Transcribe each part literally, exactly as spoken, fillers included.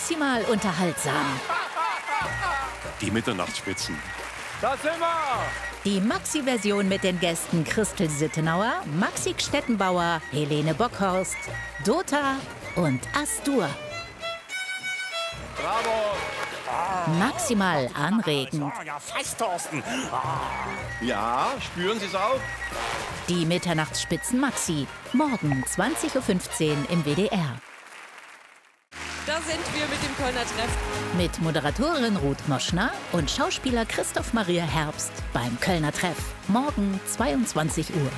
maximal unterhaltsam. Die Mitternachtsspitzen. Da sind wir! Die Maxi-Version mit den Gästen Christel Sittenauer, Maxi Stettenbauer, Helene Bockhorst, Dota und Astur. Bravo! Maximal anregend. Ja, fast, Thorsten. Ja, spüren Sie es auch? Die Mitternachtsspitzen Maxi. Morgen zwanzig Uhr fünfzehn im W D R. Da sind wir mit dem Kölner Treff. Mit Moderatorin Ruth Moschner und Schauspieler Christoph Maria Herbst beim Kölner Treff. Morgen zweiundzwanzig Uhr.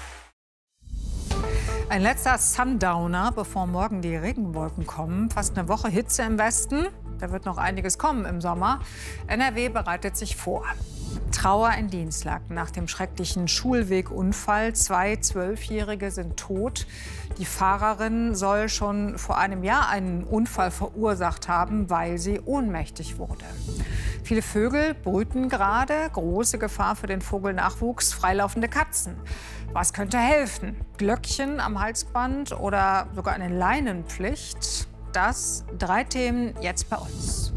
Ein letzter Sundowner, bevor morgen die Regenwolken kommen. Fast eine Woche Hitze im Westen. Da wird noch einiges kommen im Sommer. N R W bereitet sich vor. Trauer in Dienstlaken nach dem schrecklichen Schulwegunfall. Zwei Zwölfjährige sind tot. Die Fahrerin soll schon vor einem Jahr einen Unfall verursacht haben, weil sie ohnmächtig wurde. Viele Vögel brüten gerade. Große Gefahr für den Vogelnachwuchs. Freilaufende Katzen. Was könnte helfen? Glöckchen am Halsband oder sogar eine Leinenpflicht? Das, drei Themen jetzt bei uns.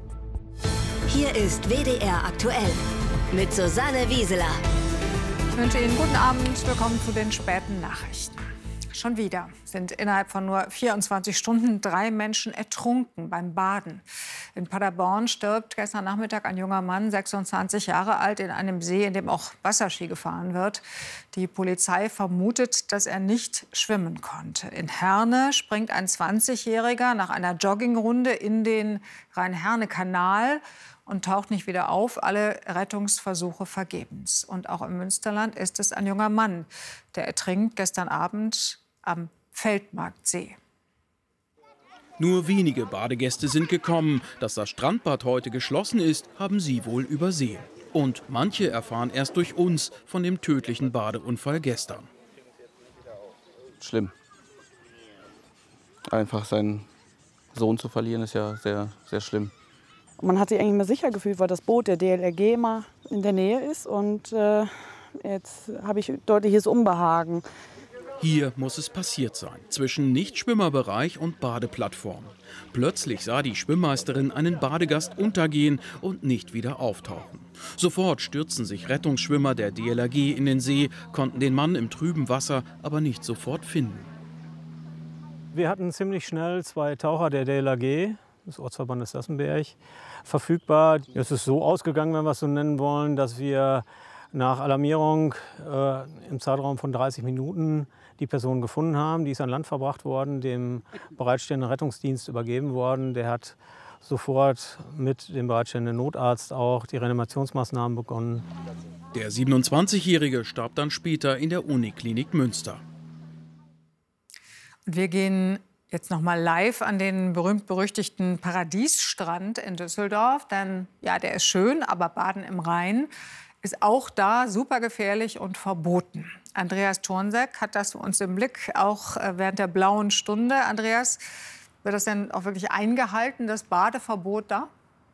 Hier ist W D R aktuell mit Susanne Wieseler. Ich wünsche Ihnen guten Abend. Willkommen zu den späten Nachrichten. Schon wieder sind innerhalb von nur vierundzwanzig Stunden drei Menschen ertrunken beim Baden. In Paderborn stirbt gestern Nachmittag ein junger Mann, sechsundzwanzig Jahre alt, in einem See, in dem auch Wasserski gefahren wird. Die Polizei vermutet, dass er nicht schwimmen konnte. In Herne springt ein zwanzigjähriger nach einer Joggingrunde in den Rhein-Herne-Kanal und taucht nicht wieder auf. Alle Rettungsversuche vergebens. Und auch im Münsterland ist es ein junger Mann, der ertrinkt gestern Abend am Feldmarktsee. Nur wenige Badegäste sind gekommen. Dass das Strandbad heute geschlossen ist, haben sie wohl übersehen. Und manche erfahren erst durch uns von dem tödlichen Badeunfall gestern. Schlimm. Einfach seinen Sohn zu verlieren, ist ja sehr, sehr schlimm. Man hat sich eigentlich immer sicher gefühlt, weil das Boot der D L R G immer in der Nähe ist. Und äh, jetzt habe ich deutliches Unbehagen. Hier muss es passiert sein, zwischen Nichtschwimmerbereich und Badeplattform. Plötzlich sah die Schwimmmeisterin einen Badegast untergehen und nicht wieder auftauchen. Sofort stürzten sich Rettungsschwimmer der D L R G in den See, konnten den Mann im trüben Wasser aber nicht sofort finden. Wir hatten ziemlich schnell zwei Taucher der D L R G, des Ortsverbandes Sassenberg, verfügbar. Es ist so ausgegangen, wenn wir es so nennen wollen, dass wir nach Alarmierung äh, im Zeitraum von dreißig Minuten die Person gefunden haben. Die ist an Land verbracht worden, dem bereitstehenden Rettungsdienst übergeben worden. Der hat sofort mit dem bereitstehenden Notarzt auch die Reanimationsmaßnahmen begonnen. Der siebenundzwanzigjährige starb dann später in der Uniklinik Münster. Und wir gehen jetzt noch mal live an den berühmt-berüchtigten Paradiesstrand in Düsseldorf. Denn ja, der ist schön, aber Baden im Rhein ist auch da super gefährlich und verboten. Andreas Thornseck hat das für uns im Blick, auch während der blauen Stunde. Andreas, wird das denn auch wirklich eingehalten, das Badeverbot da?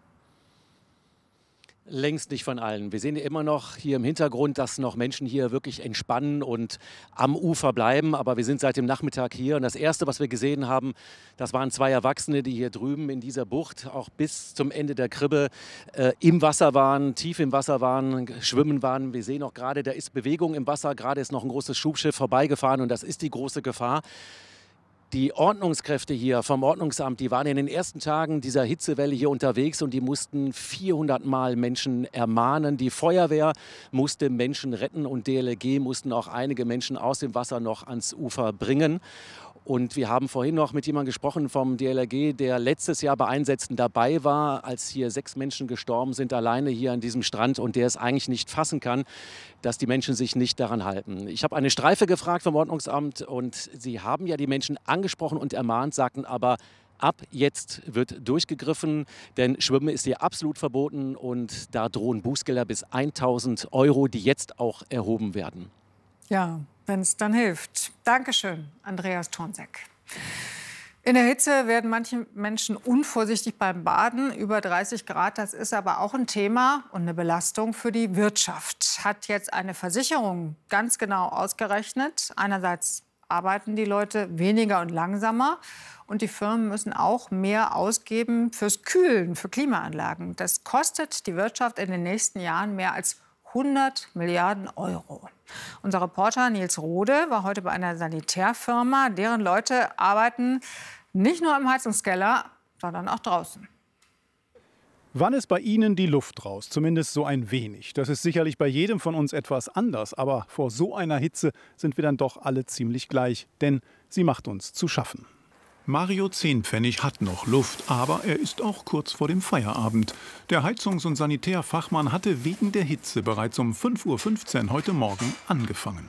Längst nicht von allen. Wir sehen ja immer noch hier im Hintergrund, dass noch Menschen hier wirklich entspannen und am Ufer bleiben. Aber wir sind seit dem Nachmittag hier. Und das Erste, was wir gesehen haben, das waren zwei Erwachsene, die hier drüben in dieser Bucht auch bis zum Ende der Kribbe äh, im Wasser waren, tief im Wasser waren, schwimmen waren. Wir sehen auch gerade, da ist Bewegung im Wasser. Gerade ist noch ein großes Schubschiff vorbeigefahren und das ist die große Gefahr. Die Ordnungskräfte hier vom Ordnungsamt, die waren in den ersten Tagen dieser Hitzewelle hier unterwegs und die mussten vierhundert Mal Menschen ermahnen. Die Feuerwehr musste Menschen retten und D L R G mussten auch einige Menschen aus dem Wasser noch ans Ufer bringen. Und wir haben vorhin noch mit jemandem gesprochen vom D L R G, der letztes Jahr bei Einsätzen dabei war, als hier sechs Menschen gestorben sind, alleine hier an diesem Strand. Und der es eigentlich nicht fassen kann, dass die Menschen sich nicht daran halten. Ich habe eine Streife gefragt vom Ordnungsamt und sie haben ja die Menschen angesprochen und ermahnt, sagten aber, ab jetzt wird durchgegriffen, denn Schwimmen ist hier absolut verboten und da drohen Bußgelder bis tausend Euro, die jetzt auch erhoben werden. Ja, wenn es dann hilft. Dankeschön, Andreas Thornseck. In der Hitze werden manche Menschen unvorsichtig beim Baden. Über dreißig Grad, das ist aber auch ein Thema und eine Belastung für die Wirtschaft. Hat jetzt eine Versicherung ganz genau ausgerechnet. Einerseits arbeiten die Leute weniger und langsamer. Und die Firmen müssen auch mehr ausgeben fürs Kühlen, für Klimaanlagen. Das kostet die Wirtschaft in den nächsten Jahren mehr als hundert Milliarden Euro. Unser Reporter Nils Rode war heute bei einer Sanitärfirma. Deren Leute arbeiten nicht nur im Heizungskeller, sondern auch draußen. Wann ist bei Ihnen die Luft raus? Zumindest so ein wenig. Das ist sicherlich bei jedem von uns etwas anders. Aber vor so einer Hitze sind wir dann doch alle ziemlich gleich. Denn sie macht uns zu schaffen. Mario Zehnpfennig hat noch Luft, aber er ist auch kurz vor dem Feierabend. Der Heizungs- und Sanitärfachmann hatte wegen der Hitze bereits um fünf Uhr fünfzehn heute Morgen angefangen.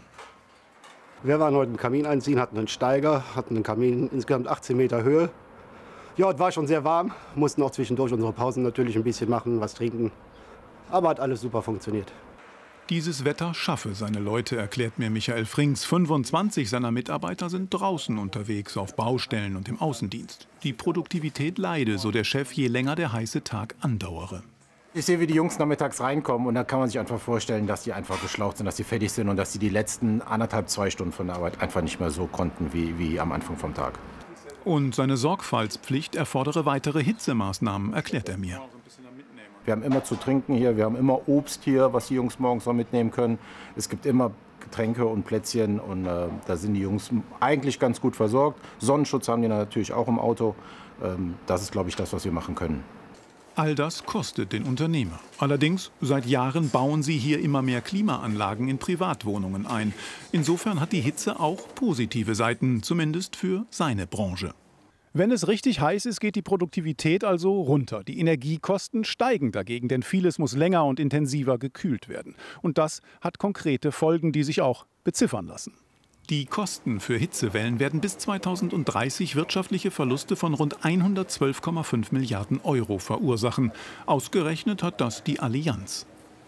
Wir waren heute im Kamin einziehen, hatten einen Steiger, hatten einen Kamin insgesamt achtzehn Meter Höhe. Ja, es war schon sehr warm, mussten auch zwischendurch unsere Pausen natürlich ein bisschen machen, was trinken. Aber hat alles super funktioniert. Dieses Wetter schaffe seine Leute, erklärt mir Michael Frings. fünfundzwanzig seiner Mitarbeiter sind draußen unterwegs, auf Baustellen und im Außendienst. Die Produktivität leide, so der Chef, je länger der heiße Tag andauere. Ich sehe, wie die Jungs nachmittags reinkommen und da kann man sich einfach vorstellen, dass die einfach geschlaucht sind, dass sie fertig sind und dass sie die letzten anderthalb, zwei Stunden von der Arbeit einfach nicht mehr so konnten wie, wie am Anfang vom Tag. Und seine Sorgfaltspflicht erfordere weitere Hitzemaßnahmen, erklärt er mir. Wir haben immer zu trinken hier, wir haben immer Obst hier, was die Jungs morgens noch mitnehmen können. Es gibt immer Getränke und Plätzchen und äh, da sind die Jungs eigentlich ganz gut versorgt. Sonnenschutz haben die natürlich auch im Auto. Ähm, das ist, glaube ich, das, was wir machen können. All das kostet den Unternehmer. Allerdings, seit Jahren bauen sie hier immer mehr Klimaanlagen in Privatwohnungen ein. Insofern hat die Hitze auch positive Seiten, zumindest für seine Branche. Wenn es richtig heiß ist, geht die Produktivität also runter. Die Energiekosten steigen dagegen, denn vieles muss länger und intensiver gekühlt werden. Und das hat konkrete Folgen, die sich auch beziffern lassen. Die Kosten für Hitzewellen werden bis zweitausenddreißig wirtschaftliche Verluste von rund hundertzwölf Komma fünf Milliarden Euro verursachen. Ausgerechnet hat das die Allianz.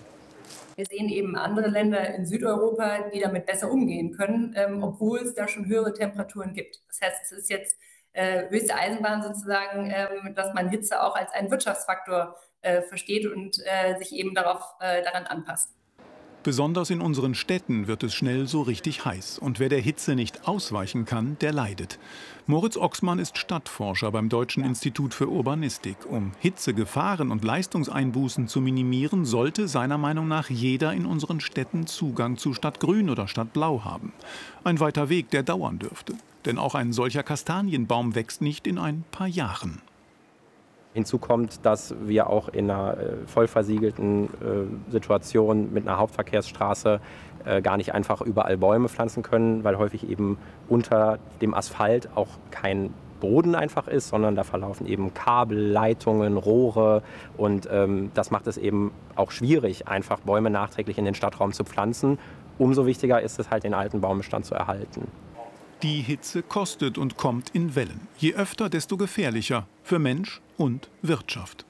Wir sehen eben andere Länder in Südeuropa, die damit besser umgehen können, ähm, obwohl es da schon höhere Temperaturen gibt. Das heißt, es ist jetzt äh, höchste Eisenbahn sozusagen, ähm, dass man Hitze auch als einen Wirtschaftsfaktor äh, versteht und äh, sich eben darauf, äh, daran anpasst. Besonders in unseren Städten wird es schnell so richtig heiß. Und wer der Hitze nicht ausweichen kann, der leidet. Moritz Oxmann ist Stadtforscher beim Deutschen Institut für Urbanistik. Um Hitzegefahren und Leistungseinbußen zu minimieren, sollte seiner Meinung nach jeder in unseren Städten Zugang zu Stadtgrün oder Stadtblau haben. Ein weiter Weg, der dauern dürfte. Denn auch ein solcher Kastanienbaum wächst nicht in ein paar Jahren. Hinzu kommt, dass wir auch in einer äh, voll versiegelten äh, Situation mit einer Hauptverkehrsstraße äh, gar nicht einfach überall Bäume pflanzen können, weil häufig eben unter dem Asphalt auch kein Boden einfach ist, sondern da verlaufen eben Kabel, Leitungen, Rohre und ähm, das macht es eben auch schwierig, einfach Bäume nachträglich in den Stadtraum zu pflanzen. Umso wichtiger ist es halt, den alten Baumbestand zu erhalten. Die Hitze kostet und kommt in Wellen. Je öfter, desto gefährlicher für Mensch und Wirtschaft.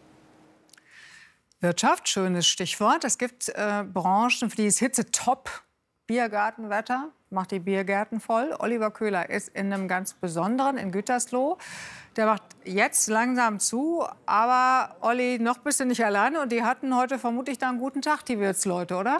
Wirtschaft, schönes Stichwort. Es gibt äh, Branchen, für die ist Hitze top. Biergartenwetter macht die Biergärten voll. Oliver Köhler ist in einem ganz besonderen, in Gütersloh. Der macht jetzt langsam zu. Aber Olli, noch bist du nicht alleine. Und die hatten heute vermutlich da einen guten Tag, die Wirtsleute, oder?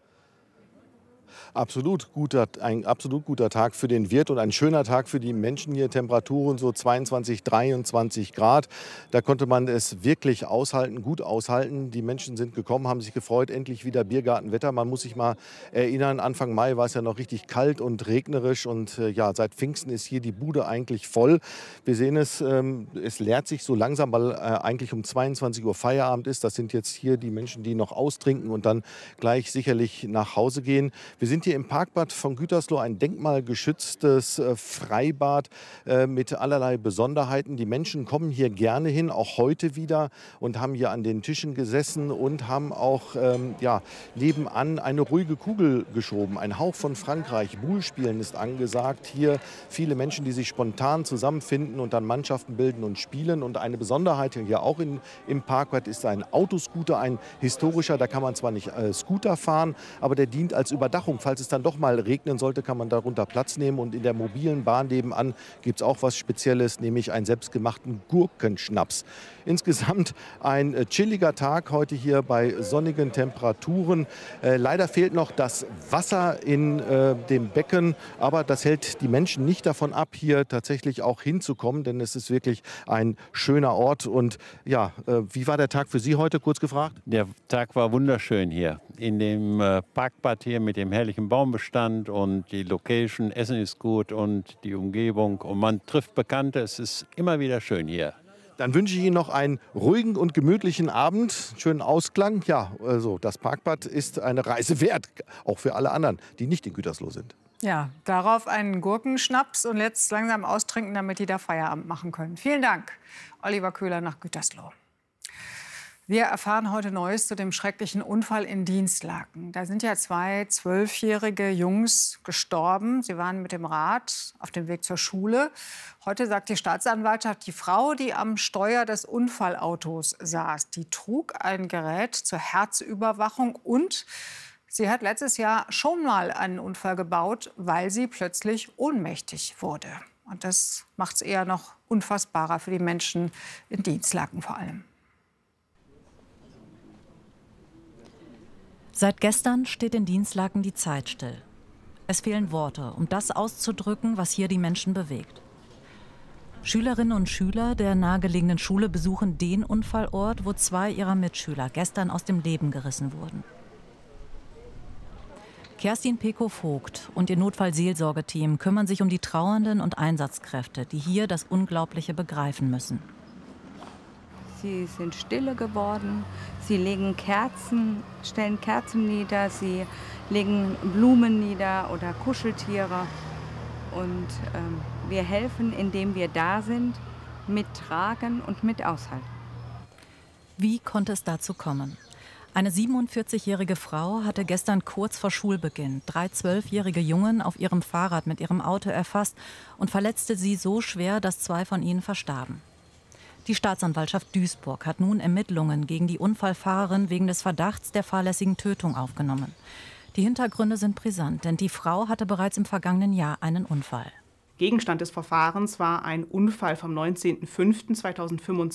Absolut guter, ein absolut guter Tag für den Wirt und ein schöner Tag für die Menschen hier. Temperaturen so zweiundzwanzig, dreiundzwanzig Grad. Da konnte man es wirklich aushalten, gut aushalten. Die Menschen sind gekommen, haben sich gefreut, endlich wieder Biergartenwetter. Man muss sich mal erinnern, Anfang Mai war es ja noch richtig kalt und regnerisch. Und äh, ja, seit Pfingsten ist hier die Bude eigentlich voll. Wir sehen es, ähm, es leert sich so langsam, weil äh, eigentlich um zweiundzwanzig Uhr Feierabend ist. Das sind jetzt hier die Menschen, die noch austrinken und dann gleich sicherlich nach Hause gehen. Wir sind hier im Parkbad von Gütersloh, ein denkmalgeschütztes äh, Freibad äh, mit allerlei Besonderheiten. Die Menschen kommen hier gerne hin, auch heute wieder, und haben hier an den Tischen gesessen und haben auch ähm, ja, nebenan eine ruhige Kugel geschoben. Ein Hauch von Frankreich. Boule-Spielen ist angesagt. Hier viele Menschen, die sich spontan zusammenfinden und dann Mannschaften bilden und spielen. Und eine Besonderheit hier auch in, im Parkbad ist ein Autoscooter, ein historischer. Da kann man zwar nicht äh, Scooter fahren, aber der dient als Überdachung Überwachung. Falls es dann doch mal regnen sollte, kann man darunter Platz nehmen. Und in der mobilen Bahn nebenan gibt es auch was Spezielles, nämlich einen selbstgemachten Gurkenschnaps. Insgesamt ein äh, chilliger Tag heute hier bei sonnigen Temperaturen. Äh, leider fehlt noch das Wasser in äh, dem Becken, aber das hält die Menschen nicht davon ab, hier tatsächlich auch hinzukommen, denn es ist wirklich ein schöner Ort. Und ja, äh, wie war der Tag für Sie heute, kurz gefragt? Der Tag war wunderschön hier. In dem äh, Parkbad hier mit dem herrlichen Baumbestand und die Location, Essen ist gut und die Umgebung. Und man trifft Bekannte, es ist immer wieder schön hier. Dann wünsche ich Ihnen noch einen ruhigen und gemütlichen Abend, schönen Ausklang. Ja, also das Parkbad ist eine Reise wert, auch für alle anderen, die nicht in Gütersloh sind. Ja, darauf einen Gurkenschnaps und jetzt langsam austrinken, damit die da Feierabend machen können. Vielen Dank, Oliver Köhler nach Gütersloh. Wir erfahren heute Neues zu dem schrecklichen Unfall in Dinslaken. Da sind ja zwei zwölfjährige Jungs gestorben. Sie waren mit dem Rad auf dem Weg zur Schule. Heute sagt die Staatsanwaltschaft, die Frau, die am Steuer des Unfallautos saß, die trug ein Gerät zur Herzüberwachung und sie hat letztes Jahr schon mal einen Unfall gebaut, weil sie plötzlich ohnmächtig wurde. Und das macht es eher noch unfassbarer für die Menschen in Dinslaken vor allem. Seit gestern steht in Dinslaken die Zeit still. Es fehlen Worte, um das auszudrücken, was hier die Menschen bewegt. Schülerinnen und Schüler der nahegelegenen Schule besuchen den Unfallort, wo zwei ihrer Mitschüler gestern aus dem Leben gerissen wurden. Kerstin Pekow-Vogt und ihr Notfallseelsorgeteam kümmern sich um die Trauernden und Einsatzkräfte, die hier das Unglaubliche begreifen müssen. Sie sind stille geworden, sie legen Kerzen, stellen Kerzen nieder, sie legen Blumen nieder oder Kuscheltiere. Und ähm, wir helfen, indem wir da sind, mittragen und mit aushalten. Wie konnte es dazu kommen? Eine siebenundvierzigjährige Frau hatte gestern kurz vor Schulbeginn drei zwölfjährige Jungen auf ihrem Fahrrad mit ihrem Auto erfasst und verletzte sie so schwer, dass zwei von ihnen verstarben. Die Staatsanwaltschaft Duisburg hat nun Ermittlungen gegen die Unfallfahrerin wegen des Verdachts der fahrlässigen Tötung aufgenommen. Die Hintergründe sind brisant, denn die Frau hatte bereits im vergangenen Jahr einen Unfall. Gegenstand des Verfahrens war ein Unfall vom neunzehnten fünften zweitausendfünfundzwanzig